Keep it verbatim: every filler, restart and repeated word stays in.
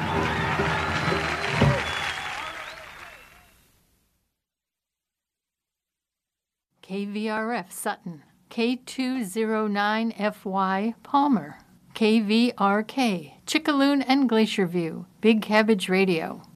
K V R F Sutton, K two oh nine F Y Palmer, K V R K Chickaloon and Glacier View, Big Cabbage Radio,